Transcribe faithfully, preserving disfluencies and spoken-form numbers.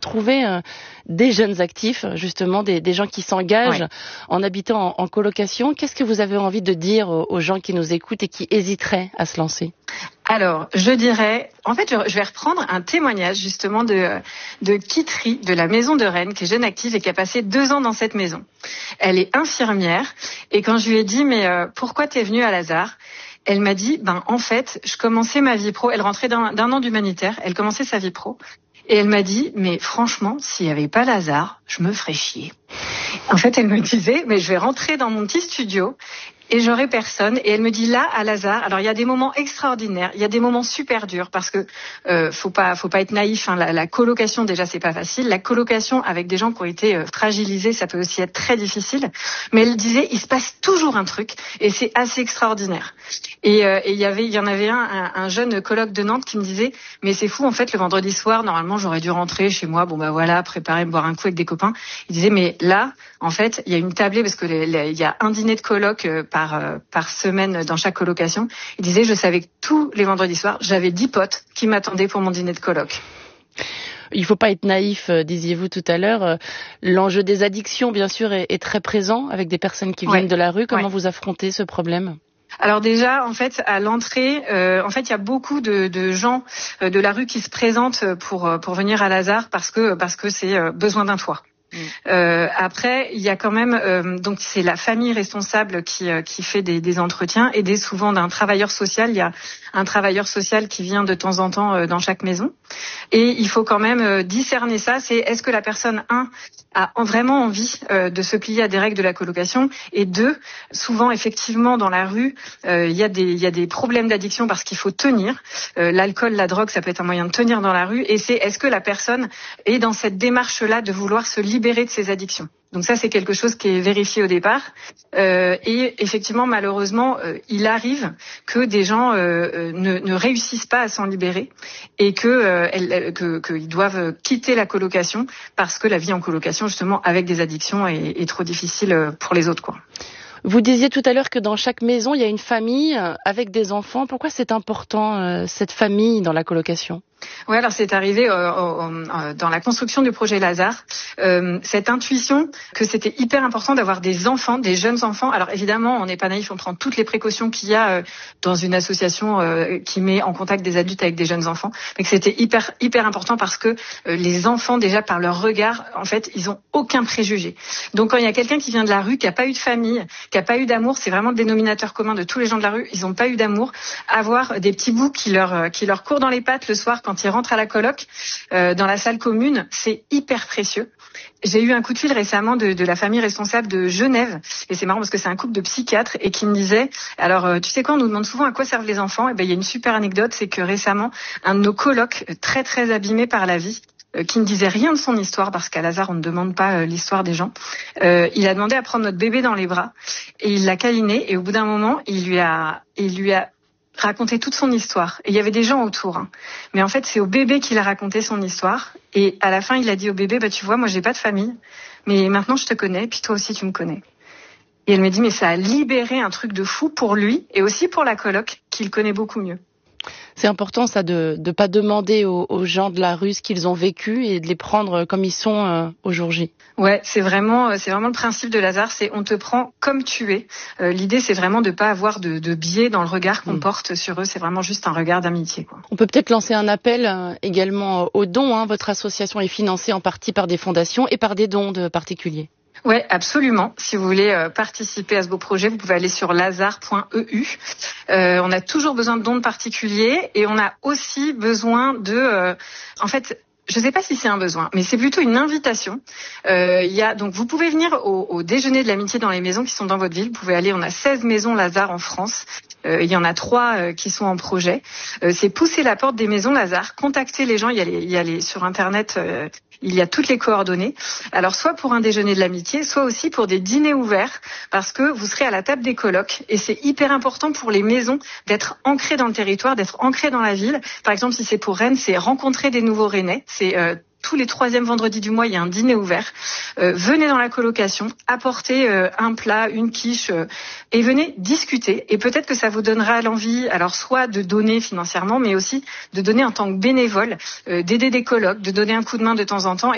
trouver euh, des jeunes actifs, justement, des, des gens qui s'engagent ouais. en habitant en, en colocation. Qu'est-ce que vous avez envie de dire aux, aux gens qui nous écoutent et qui hésiteraient à se lancer ? Alors, je dirais, en fait, je vais reprendre un témoignage justement de, de Kitry, de la maison de Rennes, qui est jeune active et qui a passé deux ans dans cette maison. Elle est infirmière et quand je lui ai dit, mais euh, pourquoi t'es venue à Lazare ? Elle m'a dit, ben en fait, je commençais ma vie pro. Elle rentrait d'un, d'un an d'humanitaire, elle commençait sa vie pro. Et elle m'a dit, mais franchement, s'il n'y avait pas Lazare, je me ferais chier. En fait, elle me disait, mais je vais rentrer dans mon petit studio et j'aurai personne. Et elle me dit, là, à Lazare, alors il y a des moments extraordinaires, il y a des moments super durs parce que euh, faut pas, faut pas être naïf. Hein, la, la colocation, déjà, c'est pas facile. La colocation avec des gens qui ont été euh, fragilisés, ça peut aussi être très difficile. Mais elle disait, il se passe toujours un truc et c'est assez extraordinaire. Et euh, il y avait, il y en avait un, un, un jeune coloc de Nantes qui me disait, mais c'est fou, en fait, le vendredi soir, normalement, j'aurais dû rentrer chez moi, bon bah voilà, préparer, boire un coup avec des copains. Il disait, mais là, en fait, il y a une tablée parce que les, les, il y a un dîner de coloc euh, par euh, par semaine dans chaque colocation. Il disait, je savais que tous les vendredis soirs, j'avais dix potes qui m'attendaient pour mon dîner de coloc. Il ne faut pas être naïf, disiez-vous tout à l'heure. L'enjeu des addictions, bien sûr, est, est très présent avec des personnes qui viennent ouais. de la rue. Comment ouais. vous affrontez ce problème ? Alors déjà, en fait, à l'entrée, euh, en fait, il y a beaucoup de, de gens euh, de la rue qui se présentent pour pour venir à Lazare parce que parce que c'est euh, besoin d'un toit. Mmh. Euh, après, il y a quand même euh, donc c'est la famille responsable qui euh, qui fait des, des entretiens, aidé souvent d'un travailleur social. Il y a un travailleur social qui vient de temps en temps euh, dans chaque maison, et il faut quand même euh, discerner ça. C'est est-ce que la personne un a vraiment envie euh, de se plier à des règles de la colocation, et deux, souvent effectivement dans la rue euh, il y a des il y a des problèmes d'addiction parce qu'il faut tenir. Euh, l'alcool, la drogue, ça peut être un moyen de tenir dans la rue, et c'est est-ce que la personne est dans cette démarche-là de vouloir se libérer libérer de ses addictions. Donc ça, c'est quelque chose qui est vérifié au départ. Euh, et effectivement, malheureusement, euh, il arrive que des gens euh, ne, ne réussissent pas à s'en libérer et que, euh, elles, que qu'ils doivent quitter la colocation parce que la vie en colocation, justement, avec des addictions, est, est trop difficile pour les autres, quoi. Vous disiez tout à l'heure que dans chaque maison, il y a une famille avec des enfants. Pourquoi c'est important, euh, cette famille dans la colocation ? Oui, alors c'est arrivé euh, euh, dans la construction du projet Lazare, euh, cette intuition que c'était hyper important d'avoir des enfants, des jeunes enfants. Alors évidemment, on n'est pas naïf, on prend toutes les précautions qu'il y a euh, dans une association euh, qui met en contact des adultes avec des jeunes enfants, mais que c'était hyper hyper important parce que euh, les enfants, déjà par leur regard, en fait, ils ont aucun préjugé. Donc quand il y a quelqu'un qui vient de la rue, qui a pas eu de famille, qui a pas eu d'amour, c'est vraiment le dénominateur commun de tous les gens de la rue, ils ont pas eu d'amour. Avoir des petits bouts qui leur qui leur courent dans les pattes le soir quand ils rentrent à la coloc, euh, dans la salle commune, c'est hyper précieux. J'ai eu un coup de fil récemment de, de la famille responsable de Genève, et c'est marrant parce que c'est un couple de psychiatres, et qui me disait, alors euh, tu sais quoi, on nous demande souvent à quoi servent les enfants, et ben il y a une super anecdote, c'est que récemment, un de nos colocs, très très abîmé par la vie, euh, qui ne disait rien de son histoire, parce qu'à Lazare on ne demande pas euh, l'histoire des gens, euh, il a demandé à prendre notre bébé dans les bras, et il l'a câliné, et au bout d'un moment, il lui a, il lui a raconter toute son histoire. Et il y avait des gens autour. Hein. Mais en fait, c'est au bébé qu'il a raconté son histoire. Et à la fin, il a dit au bébé, bah, tu vois, moi, j'ai pas de famille. Mais maintenant, je te connais. Puis toi aussi, tu me connais. Et elle me dit, mais ça a libéré un truc de fou pour lui et aussi pour la coloc, qu'il connaît beaucoup mieux. C'est important, ça, de ne pas demander aux, aux gens de la rue ce qu'ils ont vécu et de les prendre comme ils sont euh, au jour J. Ouais, c'est vraiment, c'est vraiment le principe de Lazare, c'est on te prend comme tu es. Euh, l'idée, c'est vraiment de ne pas avoir de, de biais dans le regard qu'on mmh. porte sur eux. C'est vraiment juste un regard d'amitié, quoi. On peut peut-être lancer un appel euh, également aux dons. Hein. Votre association est financée en partie par des fondations et par des dons de particuliers. Ouais, absolument. Si vous voulez euh, participer à ce beau projet, vous pouvez aller sur lazare point e u. Euh, on a toujours besoin de dons de particuliers, et on a aussi besoin de, euh, en fait. Je ne sais pas si c'est un besoin, mais c'est plutôt une invitation. Euh, il y a donc vous pouvez venir au, au déjeuner de l'amitié dans les maisons qui sont dans votre ville. Vous pouvez aller. On a seize maisons Lazare en France. Euh, il y en a trois euh, qui sont en projet. Euh, c'est pousser la porte des maisons Lazare, contacter les gens. Il y a les, il y a les sur internet. Euh, il y a toutes les coordonnées. Alors soit pour un déjeuner de l'amitié, soit aussi pour des dîners ouverts, parce que vous serez à la table des colocs, et c'est hyper important pour les maisons d'être ancrées dans le territoire, d'être ancrées dans la ville. Par exemple, si c'est pour Rennes, c'est rencontrer des nouveaux Rennais. C'est euh, tous les troisièmes vendredis du mois, il y a un dîner ouvert. Euh, venez dans la colocation, apportez euh, un plat, une quiche, euh, et venez discuter. Et peut-être que ça vous donnera l'envie, alors soit de donner financièrement, mais aussi de donner en tant que bénévole, euh, d'aider des colocs, de donner un coup de main de temps en temps.